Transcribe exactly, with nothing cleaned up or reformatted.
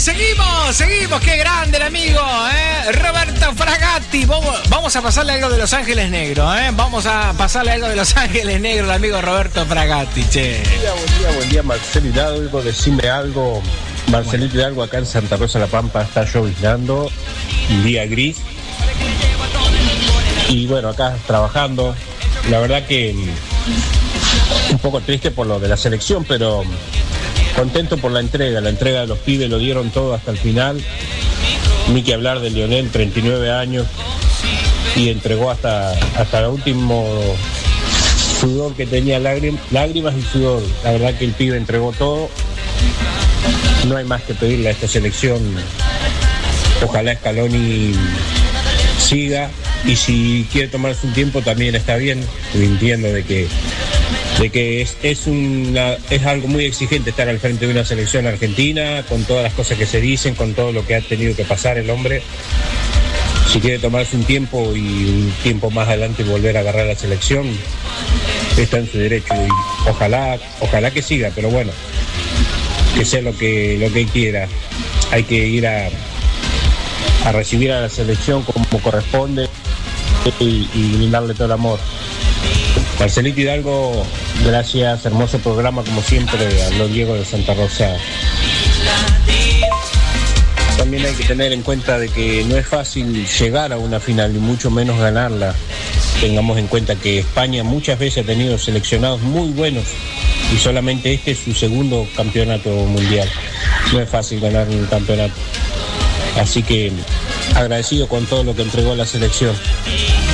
seguimos, seguimos, qué grande el amigo, ¿eh? Roberto Fragatti. Vamos, vamos a pasarle algo de Los Ángeles Negros, ¿eh? Vamos a pasarle algo de Los Ángeles Negros al amigo Roberto Fragatti, che. Buen día, buen día, buen día, Marcelo Hidalgo, decime algo. Marcelito Hidalgo, acá en Santa Rosa La Pampa está lloviznando, un día gris. Y bueno, acá trabajando. La verdad que un poco triste por lo de la selección, pero contento por la entrega. La entrega de los pibes, lo dieron todo hasta el final. Ni que hablar de Lionel, treinta y nueve años, y entregó hasta, hasta el último sudor que tenía, lágrim, lágrimas y sudor. La verdad que el pibe entregó todo. No hay más que pedirle a esta selección. Ojalá Scaloni siga, y si quiere tomarse un tiempo también está bien. Entiendo de que de que es, es, una, es algo muy exigente estar al frente de una selección argentina, con todas las cosas que se dicen, con todo lo que ha tenido que pasar el hombre. Si quiere tomarse un tiempo y un tiempo más adelante volver a agarrar la selección, está en su derecho, y ojalá, ojalá que siga, pero bueno, que sea lo que, lo que quiera. Hay que ir a, a recibir a la selección como corresponde y, y brindarle todo el amor. Marcelito Hidalgo, gracias, hermoso programa como siempre, habló Diego de Santa Rosa. También hay que tener en cuenta de que no es fácil llegar a una final y mucho menos ganarla. Tengamos en cuenta que España muchas veces ha tenido seleccionados muy buenos y solamente este es su segundo campeonato mundial. No es fácil ganar un campeonato. Así que agradecido con todo lo que entregó la selección.